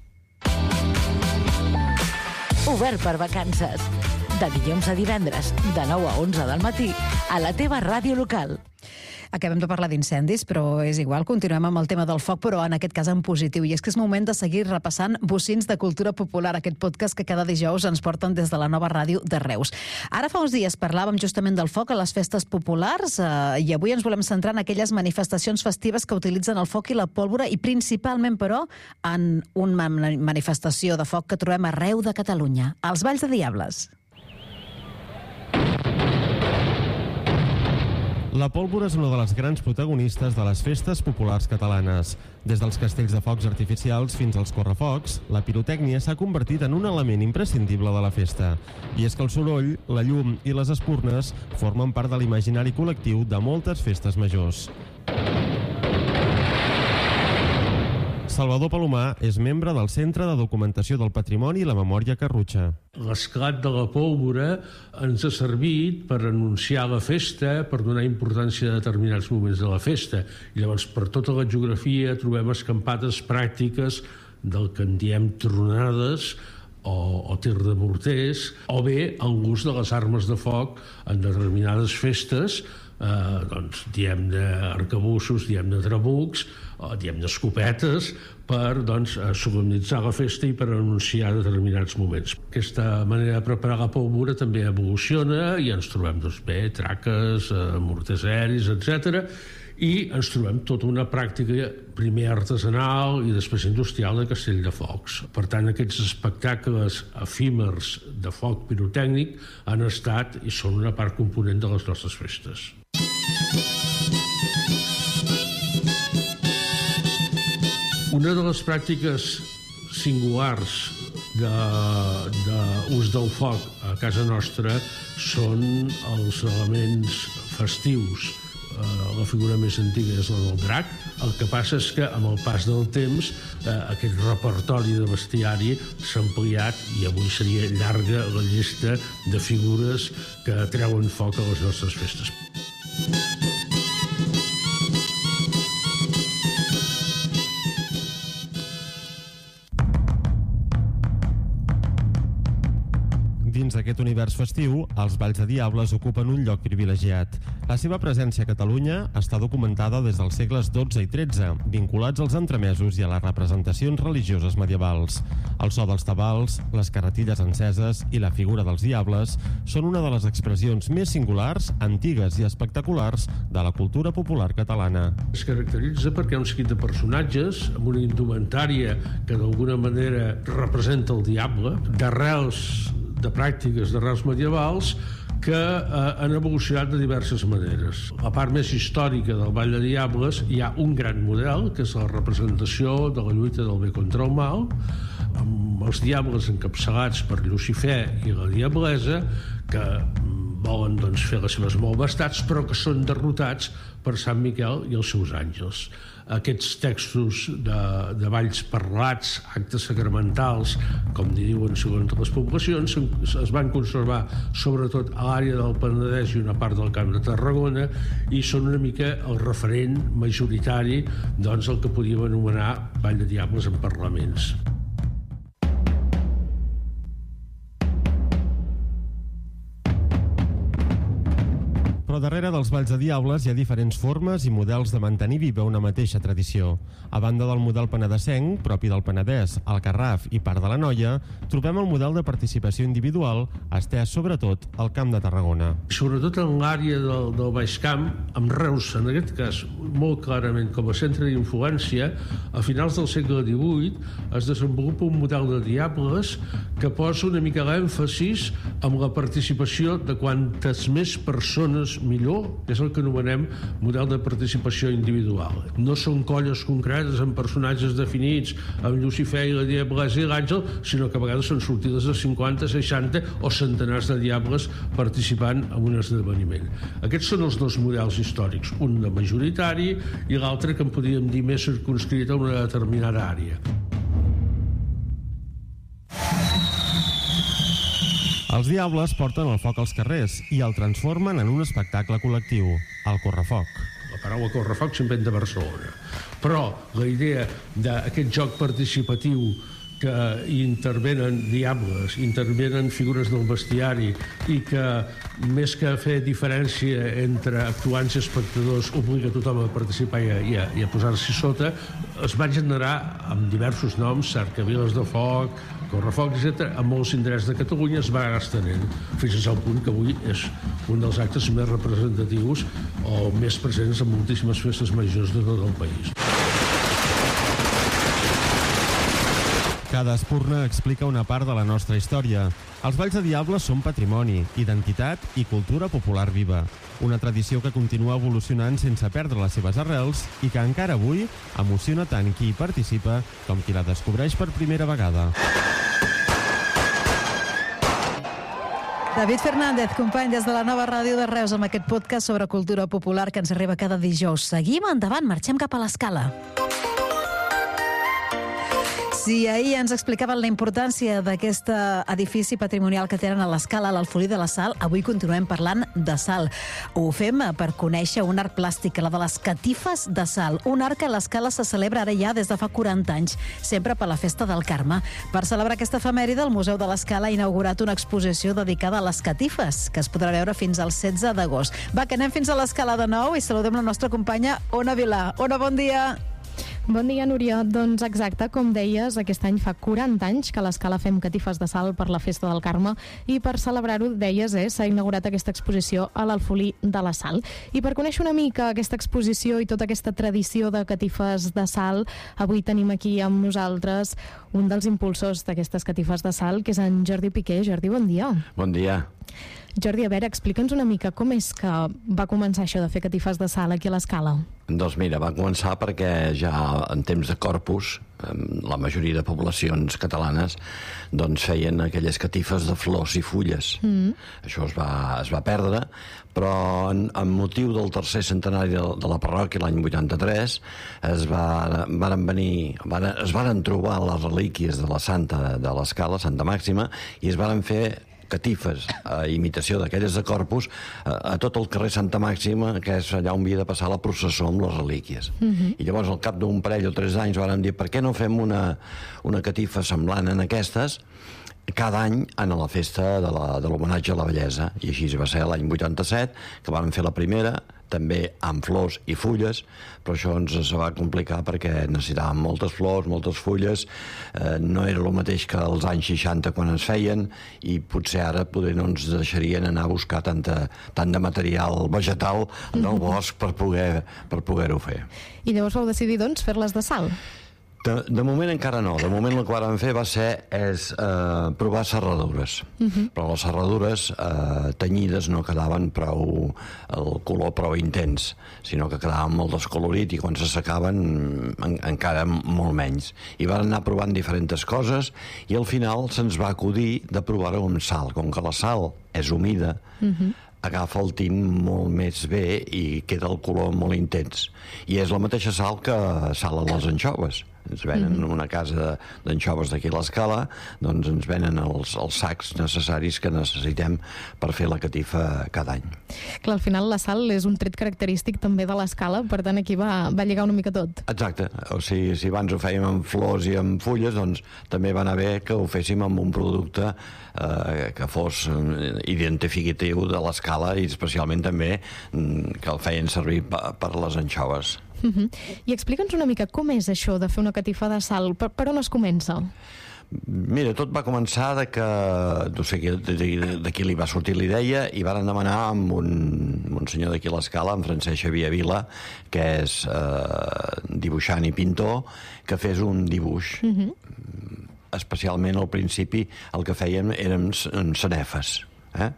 Obert per Vacances. De dilluns a divendres, de nou a onze del matí, a la teva ràdio local. Acabem de parlar d'incendis, però és igual, continuem amb el tema del foc, però en aquest cas en positiu. I és que és moment de seguir repassant bocins de cultura popular, aquest podcast que cada dijous ens porten des de la nova ràdio de Reus. Ara fa uns dies parlàvem justament del foc a les festes populars eh, i avui ens volem centrar en aquelles manifestacions festives que utilitzen el foc i la pólvora i principalment, però, en una manifestació de foc que trobem arreu de Catalunya, els Balls de Diables. La pólvora és una de les grans protagonistes de les festes populars catalanes. Des dels castells de focs artificials fins als correfocs, la pirotècnia s'ha convertit en un element imprescindible de la festa. I és que el soroll, la llum i les espurnes formen part de l'imaginari col·lectiu de moltes festes majors. Salvador Palomar és membre del Centre de Documentació del Patrimoni i la Memòria Carrutxa. L'esclat de la pólvora ens ha servit per anunciar la festa, per donar importància a determinats moments de la festa. I llavors, per tota la geografia, trobem escampades pràctiques del que en diem tronades o, o tir de morters, o bé en l'ús de les armes de foc en determinades festes eh, doncs, diem d'arcabussos, diem de trabucs, o diem d'escopetes, per doncs, solemnitzar la festa i per anunciar determinats moments. Aquesta manera de preparar la pólvora també evoluciona i ens trobem doncs, bé, traques, morters aeris, etcètera, i ens trobem tota una pràctica primer artesanal i després industrial de castell de focs. Per tant, aquests espectacles efímers de foc pirotècnic han estat i són una part component de les nostres festes. Una de les pràctiques singulars d'ús del foc a casa nostra són els elements festius. La figura més antiga és la del drac. El que passa és que amb el pas del temps aquest repertori de bestiari s'ha ampliat i avui seria llarga la llista de figures que treuen foc a les nostres festes. Dins d'aquest univers festiu, els balls de diables ocupen un lloc privilegiat. La seva presència a Catalunya està documentada des dels segles dotze i tretze, vinculats als entremesos i a les representacions religioses medievals. El so dels tabals, les carretilles enceses i la figura dels diables són una de les expressions més singulars, antigues i espectaculars de la cultura popular catalana. Es caracteritza perquè hi ha un seguit de personatges amb una indumentària que d'alguna manera representa el diable, d'arrels de pràctiques d'arrels medievals que eh, han evolucionat de diverses maneres. La part més històrica del Ball de Diables hi ha un gran model, que és la representació de la lluita del bé contra el mal, amb els diables encapçalats per Lucifer i la Diablesa, que volen doncs, fer les seves malvestats, però que són derrotats per Sant Miquel i els seus àngels. Aquests textos de, de balls parlats, actes sacramentals, com diuen segons les poblacions, es van conservar sobretot a l'àrea del Penedès i una part del Camp de Tarragona i són una mica el referent majoritari doncs, el que podíem anomenar Ball de Diables en parlaments. Però darrere dels balls de diables hi ha diferents formes i models de mantenir viva una mateixa tradició. A banda del model penedesenc, propi del Penedès, el Garraf i part de l'Anoia, trobem el model de participació individual estès sobretot al Camp de Tarragona. Sobretot en l'àrea del, del Baix Camp, amb Reus, en aquest cas, molt clarament com a centre d'influència, a finals del segle divuit es desenvolupa un model de diables que posa una mica l'èmfasis amb la participació de quantes més persones millor, que és el que anomenem model de participació individual. No són colles concretes amb personatges definits, amb Lucifer i la Diablesa i l'Àngel, sinó que a vegades són sortides de cinquanta, seixanta o centenars de diables participant en un esdeveniment. Aquests són els dos models històrics, un de majoritari i l'altre que en podríem dir més circunscrit a una determinada àrea. Els diables porten el foc als carrers i el transformen en un espectacle col·lectiu, el correfoc. La paraula correfoc sempre ve de Barcelona. Però la idea d'aquest joc participatiu que intervenen diables, intervenen figures del bestiari i que, més que fer diferència entre actuants i espectadors, obliga tothom a participar i a, i a posar-s'hi sota, es va generar amb diversos noms, cercaviles de foc, correfoc, etcètera, a molts indrets de Catalunya es va estenent, fins al punt que avui és un dels actes més representatius o més presents en moltíssimes festes majors de tot el país. Cada espurna explica una part de la nostra història. Els balls de diables són patrimoni, identitat i cultura popular viva. Una tradició que continua evolucionant sense perdre les seves arrels i que encara avui emociona tant qui hi participa com qui la descobreix per primera vegada. David Fernández, company des de la Nova Ràdio de Reus, amb aquest podcast sobre cultura popular que ens arriba cada dijous. Seguim endavant, marxem cap a l'Escala. Si ahir ens explicaven la importància d'aquest edifici patrimonial que tenen a l'Escala, a l'Alfolí de la Sal, avui continuem parlant de sal. Ho fem per conèixer un art plàstic, la de les catifes de sal. Un art que a l'Escala se celebra ara ja des de fa quaranta anys, sempre per la Festa del Carme. Per celebrar aquesta efemèride, el Museu de l'Escala ha inaugurat una exposició dedicada a les catifes, que es podrà veure fins al setze d'agost. Va, que anem fins a l'Escala de nou i saludem la nostra companya Ona Vilà. Ona, bon dia. Bon dia, Núria. Doncs exacte, com deies, aquest any fa quaranta anys que a l'Escala fem catifes de sal per la Festa del Carme i per celebrar-ho, deies, eh, s'ha inaugurat aquesta exposició a l'Alfolí de la Sal. I per conèixer una mica aquesta exposició i tota aquesta tradició de catifes de sal, avui tenim aquí amb nosaltres un dels impulsors d'aquestes catifes de sal, que és en Jordi Piqué. Jordi, bon dia. Bon dia. Jordi, a veure, explica'ns una mica com és que va començar això de fer catifes de sal aquí a l'Escala. Doncs mira, va començar perquè ja en temps de Corpus, la majoria de poblacions catalanes doncs feien aquelles catifes de flors i fulles. Mm. Això es va, es va perdre, però en, en motiu del tercer centenari de, de la parròquia, l'any vuitanta-tres, es, va, van venir, van, es van trobar les relíquies de la Santa de l'Escala, Santa Màxima, i es van fer catifes, a imitació d'aquelles de Corpus, a, a tot el carrer Santa Màxima, que és allà on havia de passar la processó amb les relíquies. Uh-huh. I llavors, al cap d'un parell o tres anys, van dir, per què no fem una, una catifa semblant en aquestes cada any en la festa de l'homenatge a la bellesa? I així va ser l'any vuitanta-set, que van fer la primera, també amb flors i fulles, però això ens es va complicar perquè necessitàvem moltes flors, moltes fulles, eh, no era el mateix que als anys seixanta quan es feien, i potser ara poder no ens deixarien anar a buscar tanta, tant de material vegetal del bosc per poder, per poder-ho fer. I llavors vau decidir, doncs, fer-les de sal? De, de moment encara no. De moment el que vam fer va ser és, eh, provar serradures. Uh-huh. Però les serradures eh, tenyides no quedaven prou, el color prou intens, sinó que quedaven molt descolorit i quan se secaven en, encara molt menys. I van anar provant diferents coses i al final se'ns va acudir de provar-ho amb sal. Com que la sal és humida, uh-huh, agafa el tint molt més bé i queda el color molt intens. I és la mateixa sal que sal a les anxoves. Ens venen mm-hmm. una casa d'anxoves d'aquí a l'Escala, doncs ens venen els, els sacs necessaris que necessitem per fer la catifa cada any. Clar, al final la sal és un tret característic també de l'Escala, per tant aquí va, va lligar una mica tot. Exacte, o sigui, si abans ho fèiem amb flors i amb fulles, doncs també va anar bé que ho féssim amb un producte eh, que fos identificatiu de l'Escala i especialment també que el feien servir per, per les anxoves. Uh-huh. I explica'ns una mica com és això de fer una catifa de sal, per, per on es comença? Mira, tot va començar de que, no sé de qui li va sortir la idea, i van demanar amb un, un senyor d'aquí a l'Escala, en Francesc Xavier Vila, que és eh, dibuixant i pintor, que fes un dibuix. Uh-huh. Especialment al principi el que fèiem eren sanefes, eh?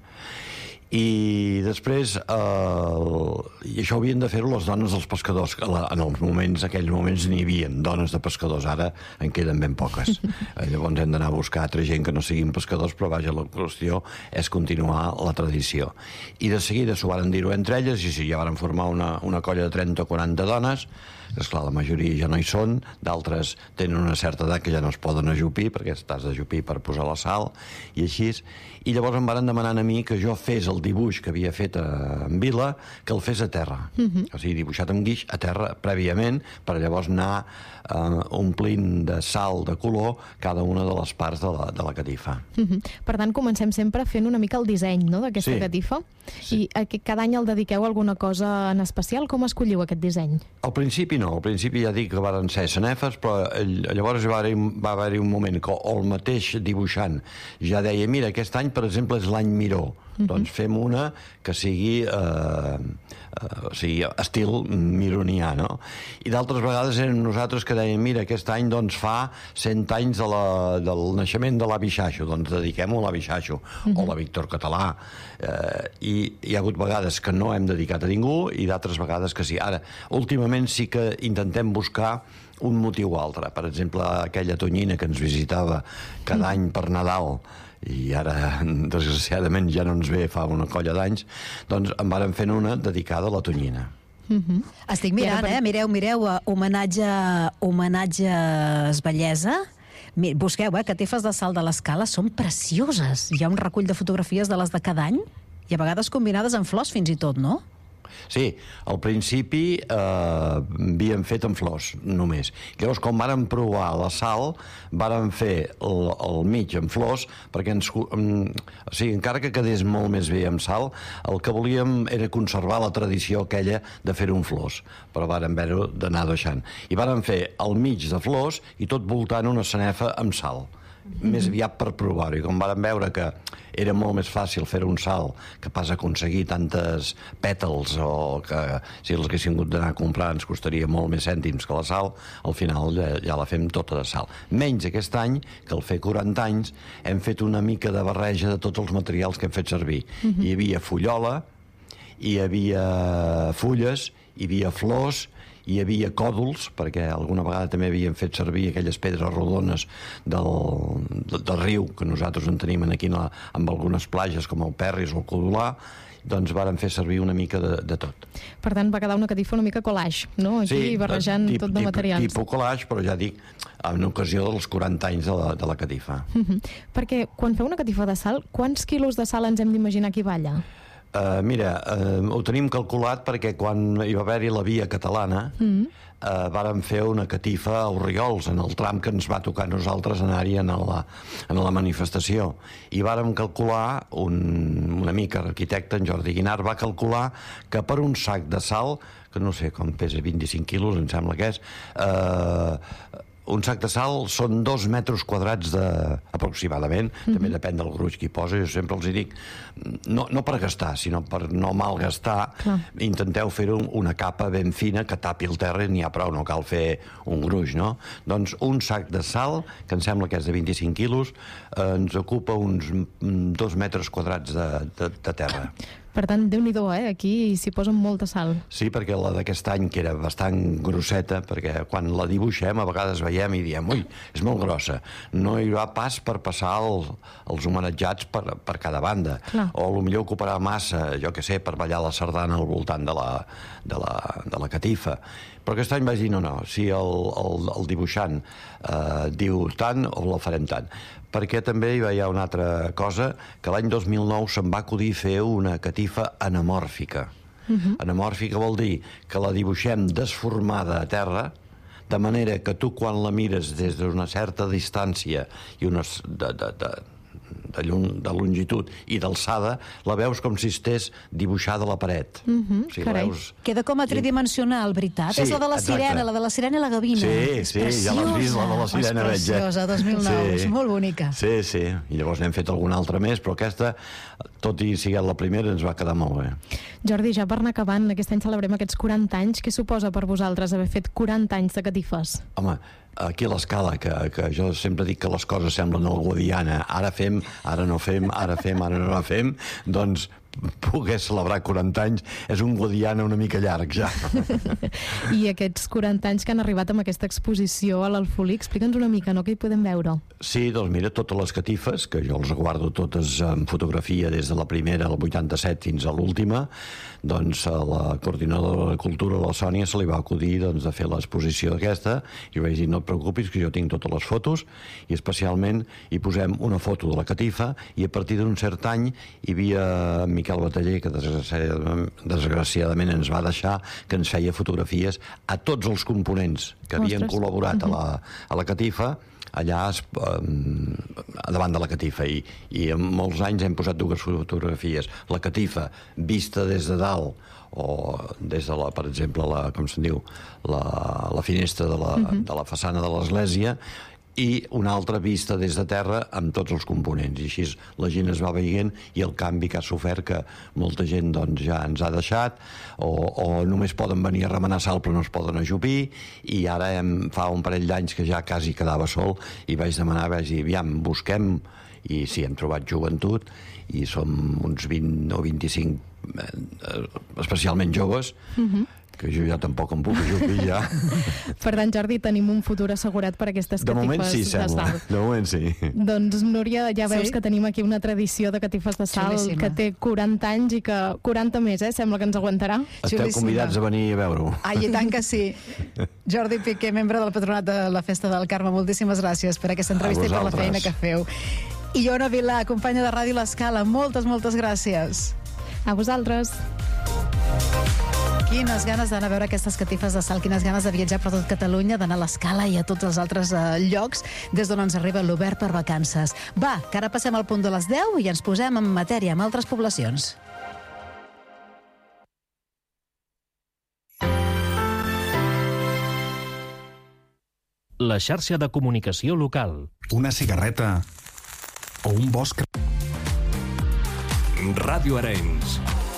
I després, eh, i això havien de fer-ho les dones dels pescadors, que en els moments, aquells moments n'hi havia dones de pescadors, ara en queden ben poques. Llavors hem d'anar a buscar altra gent que no siguin pescadors, però vaja, la qüestió és continuar la tradició. I de seguida s'ho van dir-ho entre elles, i sí, ja van formar una, una colla de trenta o quaranta dones, que esclar, la majoria ja no hi són, d'altres tenen una certa edat que ja no es poden ajupir, perquè t'has d'ajupir per posar la sal, i així. I llavors em van demanar a mi que jo fes el dibuix que havia fet a, en Vila, que el fes a terra. Uh-huh. O sigui, dibuixat amb guix a terra prèviament, per llavors anar eh, omplint de sal de color cada una de les parts de la, de la catifa. Uh-huh. Per tant, comencem sempre fent una mica el disseny, no?, d'aquesta sí. catifa. Sí. I a, cada any el dediqueu a alguna cosa en especial? Com escolliu aquest disseny? Al principi no, al principi ja dic que van ser sanefes, però llavors va haver-hi va haver un moment que el mateix dibuixant ja deia, mira, aquest any, per exemple, és l'any Miró. Uh-huh. Doncs fem una que sigui, eh, eh, o sigui estil mironià, no? I d'altres vegades eren nosaltres que dèiem, mira, aquest any doncs fa cent anys de la, del naixement de l'avi Xaixo, doncs dediquem-ho a l'avi Xaixo, uh-huh. o la Víctor Català. Eh, I hi ha hagut vegades que no hem dedicat a ningú i d'altres vegades que sí. Ara, últimament sí que intentem buscar un motiu o altre. Per exemple, aquella tonyina que ens visitava cada uh-huh. any per Nadal, i ara, desgraciadament, ja no ens ve fa una colla d'anys, doncs en vàrem fer una dedicada a la tonyina. Uh-huh. Estic mirant, eh? Mireu, mireu, homenatge, homenatges bellesa, Busqueu, eh? Catifes de sal de l'Escala són precioses. Hi ha un recull de fotografies de les de cada any i a vegades combinades amb flors fins i tot, no? Sí, al principi eh, havíem fet amb flors, només. Llavors, quan vàrem provar la sal, vàrem fer el, el mig amb flors, perquè ens, um, o sigui, encara que quedés molt més bé amb sal, el que volíem era conservar la tradició aquella de fer-ho amb flors, però vàrem haver-ho d'anar deixant. I vàrem fer el mig de flors i tot voltant una sanefa amb sal. Mm-hmm. Més aviat per provar-ho, i com vàrem veure que era molt més fàcil fer un sal que pas aconseguir tantes pètals o que si els haguéssim hagut d'anar a comprar ens costaria molt més cèntims que la sal, al final ja, ja la fem tota de sal. Menys aquest any, que al fer quaranta anys hem fet una mica de barreja de tots els materials que hem fet servir. Mm-hmm. Hi havia fullola, hi havia fulles, hi havia flors, hi havia còdols, perquè alguna vegada també havíem fet servir aquelles pedres rodones del, del, del riu, que nosaltres en tenim aquí en, la, en algunes platges, com el Perris o el Codolà, doncs vàrem fer servir una mica de, de tot. Per tant, va quedar una catifa una mica collage, no? Aquí sí, barrejant tip, tot de materials. Tipus collage, però ja dic, en ocasió dels quaranta anys de la, de la catifa. Uh-huh. Perquè quan feu una catifa de sal, quants quilos de sal ens hem d'imaginar que hi balla? Uh, mira, uh, ho tenim calculat perquè quan hi va haver-hi la via catalana mm. uh, vàrem fer una catifa a Orriols, en el tram que ens va tocar a nosaltres anar-hi en, la, en la manifestació. I vàrem calcular, un, un amic arquitecte, en Jordi Guinart, va calcular que per un sac de sal, que no sé com pesa, vint-i-cinc quilos, em sembla que és, uh, un sac de sal són dos metres quadrats de, aproximadament, mm-hmm. també depèn del gruix que hi posa. Jo sempre els dic, no, no per gastar, sinó per no malgastar. Clar. Intenteu fer-ho una capa ben fina que tapi el terra, n'hi ha prou, no cal fer un gruix, no? Doncs un sac de sal, que em sembla que és de vint-i-cinc quilos, eh, ens ocupa uns dos metres quadrats de, de, de terra. Per tant, Déu-n'hi-do, eh? Aquí s'hi posa molta sal. Sí, perquè la d'aquest any, que era bastant grosseta, perquè quan la dibuixem a vegades veiem i diem, ui, és molt grossa. No hi haurà pas per passar el, els homenatjats per, per cada banda. Clar. O potser ocuparà massa, jo que sé, per ballar la sardana al voltant de la, de la, de la catifa. Però aquest any vaig dir, no, no, si el, el, el dibuixant eh, diu tant, o la farem tant. Perquè també hi ha una altra cosa, que l'any dos mil nou se'n va acudir fer una catifa anamòrfica. Uh-huh. Anamòrfica vol dir que la dibuixem desformada a terra, de manera que tu quan la mires des d'una certa distància i unes de, de, de, de, llum, de longitud i d'alçada, la veus com si estés dibuixada a la paret. Uh-huh. O sigui, la veus... Queda com a tridimensional, veritat? Sí, és la de la exacte. Sirena, la de la Sirena i la Gavina. Sí, és sí, preciosa. Ja l'has vist, la de la Sirena. És preciosa, dos mil nou, sí. És molt bonica. Sí, sí, i llavors n'hem fet alguna altra més, però aquesta, tot i siguent la primera, ens va quedar molt bé. Jordi, ja per anar acabant, aquest any celebrem aquests quaranta anys. Què suposa per vosaltres haver fet quaranta anys de catifes? Home, aquí a l'Escala, que, que jo sempre dic que les coses semblen el Guadiana, ara fem, ara no fem, ara fem, ara no fem, doncs poder celebrar quaranta anys és un Guadiana una mica llarg, ja. I aquests quaranta anys que han arribat amb aquesta exposició a l'Alfolí, explica'ns una mica, no?, què hi podem veure? Sí, doncs mira, totes les catifes, que jo els guardo totes en fotografia des de la primera, el vuitanta-set, fins a l'última, doncs a la coordinadora de Cultura, la Sònia, se li va acudir doncs, de fer l'exposició aquesta, i jo vaig dir, no et preocupis, que jo tinc totes les fotos, i especialment hi posem una foto de la catifa, i a partir d'un cert any hi havia Miquel Bataller, que desgraciadament, desgraciadament ens va deixar, que ens feia fotografies a tots els components que havien Ostres. col·laborat a la, a la catifa, allà eh, davant de la catifa, i, i en molts anys hem posat dues fotografies, la catifa vista des de dalt o des de la, per exemple, la, com se'n diu, la, la finestra de la, uh-huh. de la façana de l'església, i una altra vista des de terra amb tots els components, i així la gent es va veient, i el canvi que ha sofert, que molta gent doncs, ja ens ha deixat, o, o només poden venir a remenar sal però no es poden ajupir, i ara hem, fa un parell d'anys que ja quasi quedava sol, i vaig demanar, vaig dir, aviam, busquem, i sí, hem trobat joventut, i som uns vint o vint-i-cinc, eh, especialment joves, uh-huh. que jo ja tampoc em puc ajupir ja. Per tant, Jordi, tenim un futur assegurat per aquestes De moment catifes sí, de sembla. sal. De moment sí. Doncs, Núria, ja veus Sí? que tenim aquí una tradició de catifes de sal Xulíssima. que té quaranta anys i que quaranta més, eh? Sembla que ens aguantarà. Esteu Xulíssima. convidats a venir a veure-ho. Ai, i tant que sí. Jordi Piqué, membre del Patronat de la Festa del Carme, moltíssimes gràcies per aquesta entrevista i per la vosaltres. feina que feu. I Iona Vilà, companya de Ràdio L'Escala, moltes, moltes gràcies. A vosaltres. Quines ganes d'anar a veure aquestes catifes de sal, quines ganes de viatjar per tot Catalunya, d'anar a l'Escala i a tots els altres eh, llocs des d'on ens arriba l'Obert per Vacances. Va, que ara passem al punt de les deu i ens posem en matèria amb altres poblacions. La xarxa de comunicació local. Una cigarreta o un bosc. Ràdio Arenys.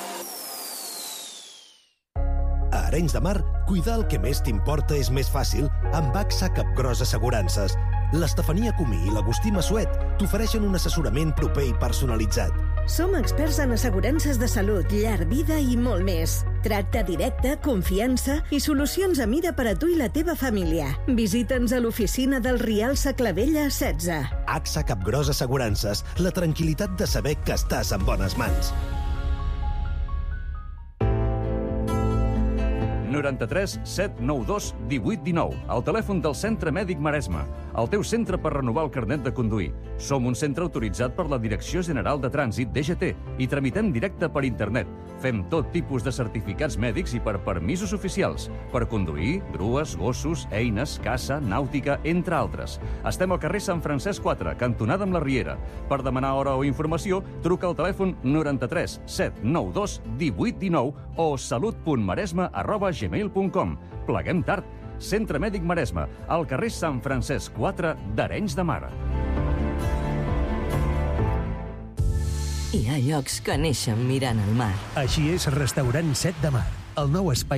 A Arenys de Mar, cuidar el que més t'importa és més fàcil amb A X A Capgròs Assegurances. L'Estefania Comí i l'Agustí Massuet t'ofereixen un assessorament proper i personalitzat. Som experts en assegurances de salut, llar, vida i molt més. Tracte directe, confiança i solucions a mida per a tu i la teva família. Visita'ns a l'oficina del Rial Saclavella setze. A X A Capgròs Assegurances, la tranquil·litat de saber que estàs en bones mans. noranta-tres set nou dos divuit dinou, el telèfon del Centre Mèdic Maresme, el teu centre per renovar el carnet de conduir. Som un centre autoritzat per la Direcció General de Trànsit, D G T, i tramitem directe per internet. Fem tot tipus de certificats mèdics i per permisos oficials, per conduir, grues, gossos, eines, caça, nàutica, entre altres. Estem al carrer Sant Francesc quatre, cantonada amb la Riera. Per demanar hora o informació, truca al telèfon noranta-tres set nou dos divuit dinou o salut punt maresme arroba gmail punt com. Pleguem tard. Centre Mèdic Maresme, al carrer Sant Francesc quatre d'Arenys de Mar. Hi ha llocs que neixen mirant el mar. Així és Restaurant Set de Mar, el nou espai